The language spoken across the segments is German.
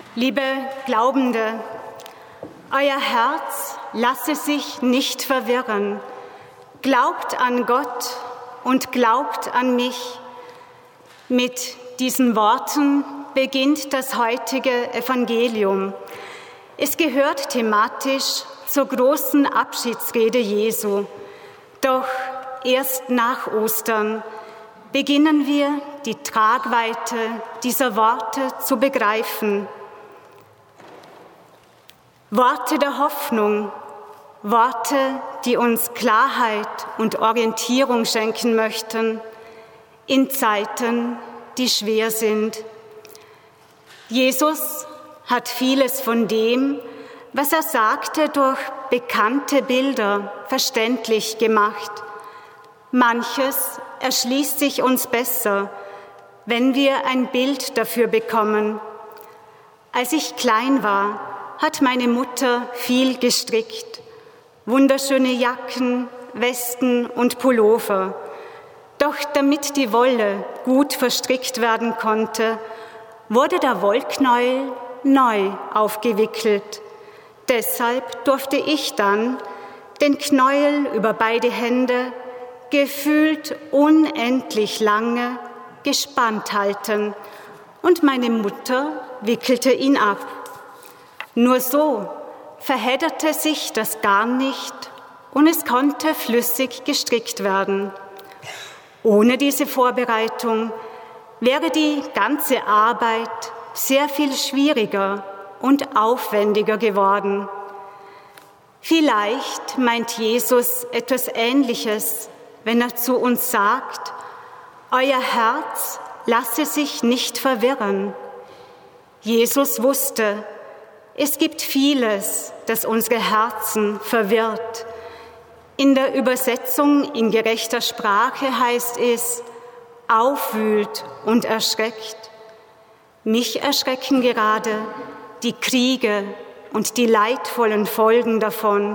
Liebe Glaubende, euer Herz lasse sich nicht verwirren. Glaubt an Gott und glaubt an mich. Mit diesen Worten beginnt das heutige Evangelium. Es gehört thematisch zur großen Abschiedsrede Jesu. Doch erst nach Ostern beginnen wir, die Tragweite dieser Worte zu begreifen. Worte der Hoffnung, Worte, die uns Klarheit und Orientierung schenken möchten in Zeiten, die schwer sind. Jesus hat vieles von dem, was er sagte, durch bekannte Bilder verständlich gemacht. Manches erschließt sich uns besser, wenn wir ein Bild dafür bekommen. Als ich klein war, hat meine Mutter viel gestrickt. Wunderschöne Jacken, Westen und Pullover. Doch damit die Wolle gut verstrickt werden konnte, wurde der Wollknäuel neu aufgewickelt. Deshalb durfte ich dann den Knäuel über beide Hände gefühlt unendlich lange gespannt halten und meine Mutter wickelte ihn ab. Nur so verhedderte sich das Garn nicht und es konnte flüssig gestrickt werden. Ohne diese Vorbereitung wäre die ganze Arbeit sehr viel schwieriger und aufwendiger geworden. Vielleicht meint Jesus etwas Ähnliches, wenn er zu uns sagt, euer Herz lasse sich nicht verwirren. Jesus wusste, es gibt vieles, das unsere Herzen verwirrt. In der Übersetzung in gerechter Sprache heißt es, aufwühlt und erschreckt. Mich erschrecken gerade die Kriege und die leidvollen Folgen davon.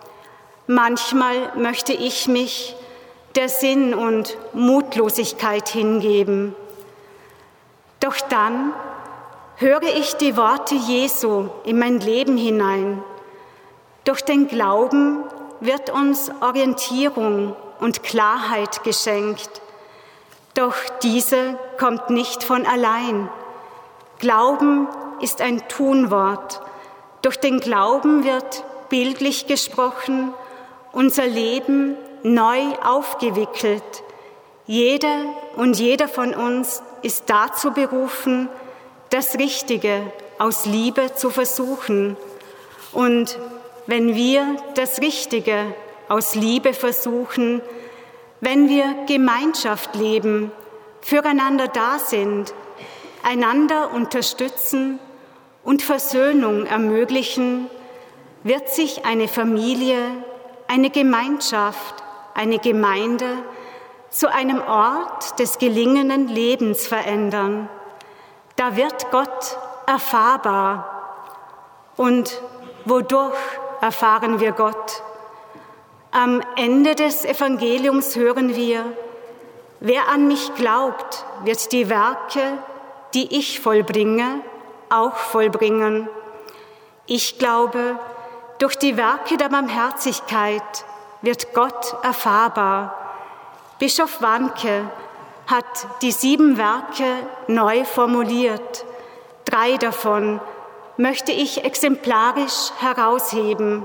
Manchmal möchte ich mich der Sinn- und Mutlosigkeit hingeben. Doch dann höre ich die Worte Jesu in mein Leben hinein. Durch den Glauben wird uns Orientierung und Klarheit geschenkt. Doch diese kommt nicht von allein. Glauben ist ein Tunwort. Durch den Glauben wird, bildlich gesprochen, unser Leben neu aufgewickelt. Jede und jeder von uns ist dazu berufen, das Richtige aus Liebe zu versuchen. Und wenn wir das Richtige aus Liebe versuchen, wenn wir Gemeinschaft leben, füreinander da sind, einander unterstützen und Versöhnung ermöglichen, wird sich eine Familie, eine Gemeinschaft, eine Gemeinde zu einem Ort des gelingenden Lebens verändern. Da wird Gott erfahrbar. Und wodurch erfahren wir Gott? Am Ende des Evangeliums hören wir, wer an mich glaubt, wird die Werke, die ich vollbringe, auch vollbringen. Ich glaube, durch die Werke der Barmherzigkeit wird Gott erfahrbar. Bischof Warnke hat die 7 Werke neu formuliert. 3 davon möchte ich exemplarisch herausheben.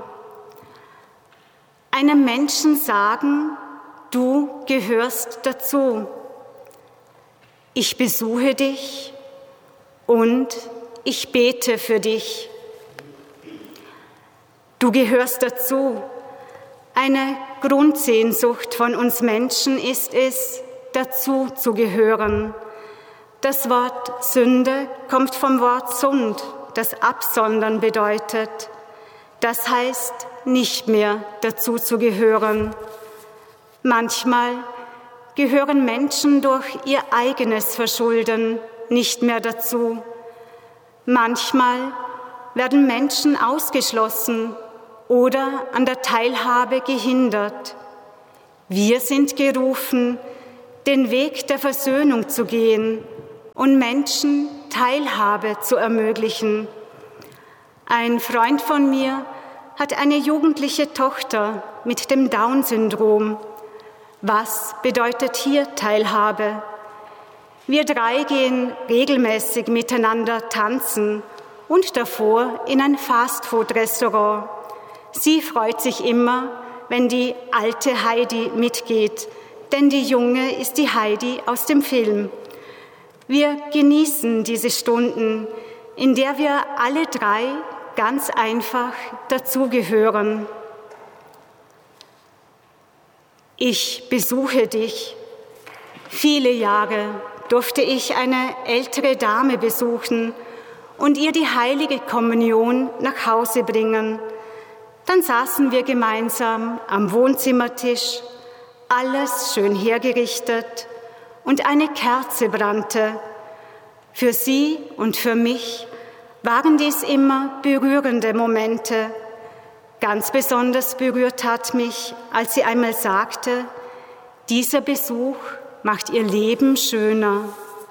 Einem Menschen sagen, du gehörst dazu. Ich besuche dich und ich bete für dich. Du gehörst dazu. Eine Grundsehnsucht von uns Menschen ist es, dazu zu gehören. Das Wort Sünde kommt vom Wort Sund, das absondern bedeutet. Das heißt, nicht mehr dazu zu gehören. Manchmal gehören Menschen durch ihr eigenes Verschulden nicht mehr dazu. Manchmal werden Menschen ausgeschlossen oder an der Teilhabe gehindert. Wir sind gerufen, den Weg der Versöhnung zu gehen und Menschen Teilhabe zu ermöglichen. Ein Freund von mir hat eine jugendliche Tochter mit dem Down-Syndrom. Was bedeutet hier Teilhabe? Wir 3 gehen regelmäßig miteinander tanzen und davor in ein Fastfood-Restaurant. Sie freut sich immer, wenn die alte Heidi mitgeht, denn die Junge ist die Heidi aus dem Film. Wir genießen diese Stunden, in der wir alle 3 ganz einfach dazugehören. Ich besuche dich. Viele Jahre durfte ich eine ältere Dame besuchen und ihr die heilige Kommunion nach Hause bringen. Dann saßen wir gemeinsam am Wohnzimmertisch, alles schön hergerichtet und eine Kerze brannte. Für sie und für mich waren dies immer berührende Momente. Ganz besonders berührt hat mich, als sie einmal sagte, dieser Besuch macht ihr Leben schöner.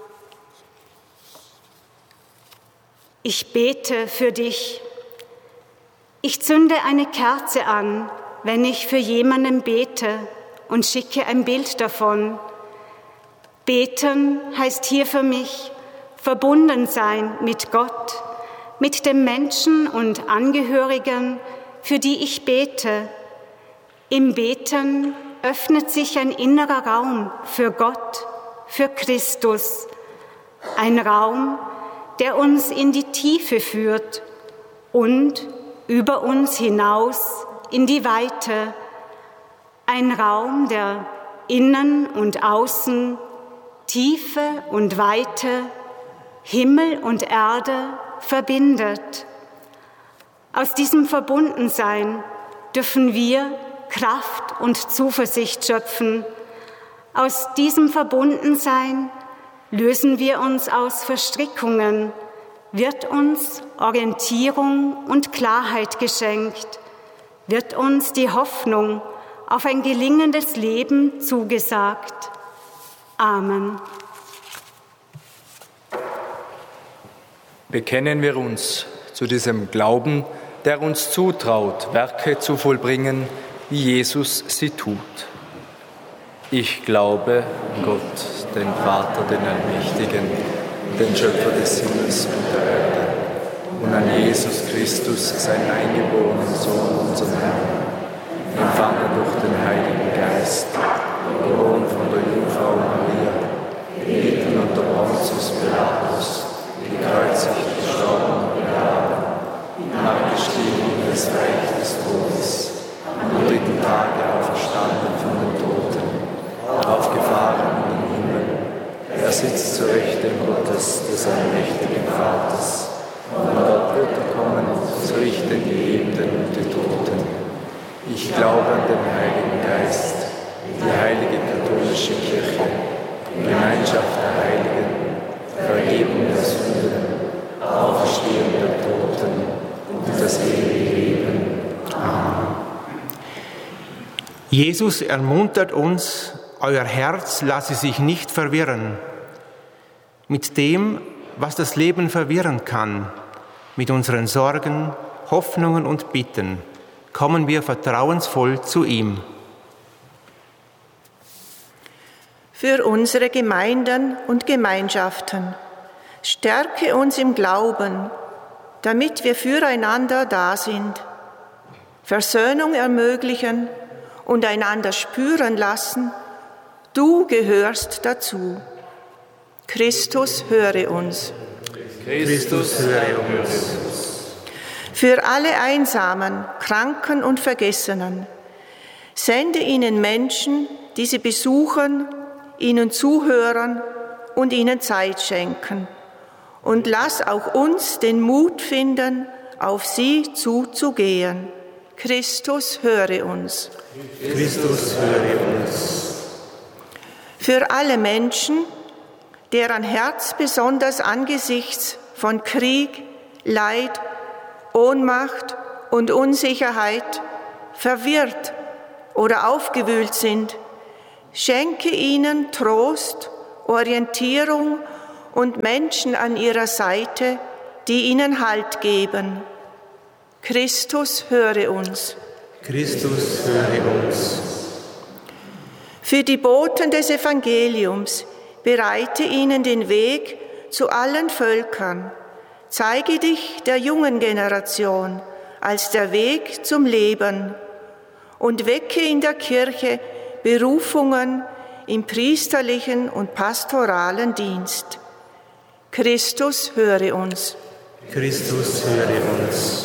Ich bete für dich. Ich zünde eine Kerze an, wenn ich für jemanden bete und schicke ein Bild davon. Beten heißt hier für mich verbunden sein mit Gott, mit dem Menschen und Angehörigen, für die ich bete. Im Beten öffnet sich ein innerer Raum für Gott, für Christus. Ein Raum, der uns in die Tiefe führt und über uns hinaus in die Weite. Ein Raum, der Innen und Außen, Tiefe und Weite, Himmel und Erde verbindet. Aus diesem Verbundensein dürfen wir Kraft und Zuversicht schöpfen. Aus diesem Verbundensein lösen wir uns aus Verstrickungen, wird uns Orientierung und Klarheit geschenkt, wird uns die Hoffnung auf ein gelingendes Leben zugesagt. Amen. Bekennen wir uns zu diesem Glauben, der uns zutraut, Werke zu vollbringen, wie Jesus sie tut. Ich glaube an Gott, den Vater, den Allmächtigen, den Schöpfer des Himmels und der Erde, und an Jesus Christus, seinen eingeborenen Sohn, unseren Herrn, empfangen durch den Heiligen Geist, geboren von der Jungfrau Maria, gelitten unter Pontius Pilatus, gekreuzigt, gestorben und begraben, abgestiegen in das Reich des Todes, am 3. Tage auferstanden von den Toten, aufgefahren in den Himmel. Er sitzt zur Rechten Gottes, des allmächtigen Vaters, und dort wird er kommen, zu richten die Lebenden und die Toten. Ich glaube an den Heiligen Geist, die heilige katholische Kirche, Gemeinschaft der Heiligen, Vergebung der Sünden, Auferstehung der Toten und das ewige Leben. Amen. Jesus ermuntert uns, euer Herz lasse sich nicht verwirren. Mit dem, was das Leben verwirren kann, mit unseren Sorgen, Hoffnungen und Bitten, kommen wir vertrauensvoll zu ihm. Für unsere Gemeinden und Gemeinschaften stärke uns im Glauben, damit wir füreinander da sind, Versöhnung ermöglichen und einander spüren lassen, du gehörst dazu. Christus, höre uns. Christus, höre uns. Für alle Einsamen, Kranken und Vergessenen, sende ihnen Menschen, die sie besuchen, ihnen zuhören und ihnen Zeit schenken. Und lass auch uns den Mut finden, auf sie zuzugehen. Christus, höre uns. Christus, höre uns. Für alle Menschen, deren Herz besonders angesichts von Krieg, Leid, Ohnmacht und Unsicherheit verwirrt oder aufgewühlt sind, schenke ihnen Trost, Orientierung und Menschen an ihrer Seite, die ihnen Halt geben. Christus, höre uns. Christus, höre uns. Für die Boten des Evangeliums bereite ihnen den Weg zu allen Völkern. Zeige dich der jungen Generation als der Weg zum Leben und wecke in der Kirche Berufungen im priesterlichen und pastoralen Dienst. Christus, höre uns. Christus, höre uns.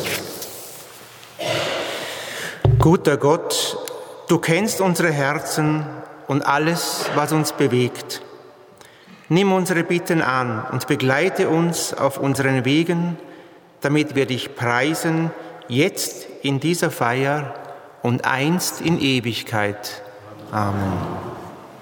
Guter Gott, du kennst unsere Herzen und alles, was uns bewegt. Nimm unsere Bitten an und begleite uns auf unseren Wegen, damit wir dich preisen, jetzt in dieser Feier und einst in Ewigkeit. Amen.